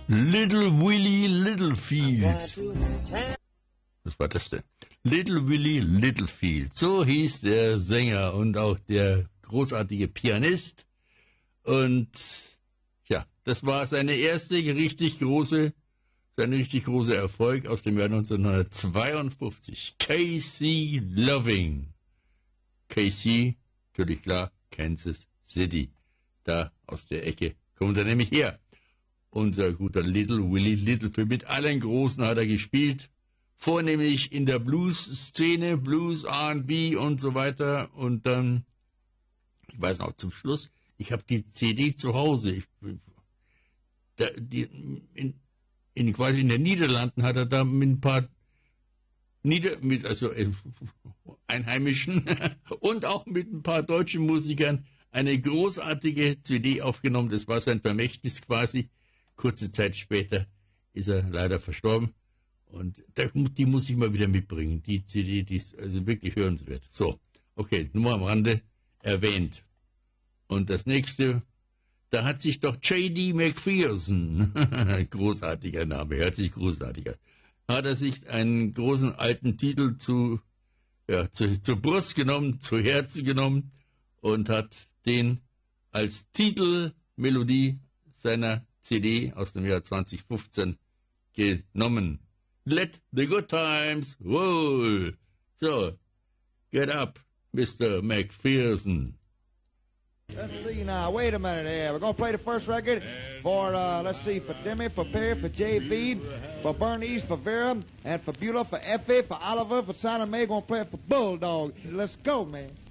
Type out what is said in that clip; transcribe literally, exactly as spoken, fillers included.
Little Willie Littlefield. Was war das denn? Little Willie Littlefield. So hieß der Sänger und auch der großartige Pianist. Und ja, das war seine erste richtig große, sein richtig großer Erfolg aus dem Jahr neunzehnhundertzweiundfünfzig. Casey Loving. Casey, natürlich klar, Kansas City. Da aus der Ecke kommt er nämlich her. Unser guter Little Willie Littlefield. Mit allen Großen hat er gespielt. Vornehmlich in der Blues-Szene, Blues, R und B und so weiter. Und dann, ich weiß noch, zum Schluss, ich habe die C D zu Hause. Ich, da, die, in, in, quasi in den Niederlanden hat er da mit ein paar Nieder, mit, also äh, Einheimischen und auch mit ein paar deutschen Musikern eine großartige C D aufgenommen. Das war sein Vermächtnis quasi. Kurze Zeit später ist er leider verstorben. Und die muss ich mal wieder mitbringen. Die C D, die ist also wirklich hörenswert. So, okay, nur am Rande erwähnt. Und das nächste, da hat sich doch J D McPherson, großartiger Name, hört sich großartiger, hat er sich einen großen alten Titel zu, ja, zu, zur Brust genommen, zu Herzen genommen und hat den als Titelmelodie seiner C D aus dem Jahr zweitausendfünfzehn genommen. Let the good times roll. So, get up, Mister McPherson. Let's see now. Wait a minute here. We're going to play the first record for, uh, let's see, for Demi, for Perry, for J V, for Bernice, for Vera, and for Beulah, for Effie, for Oliver, for Santa Mae. Going to play it for Bulldog. Let's go, man.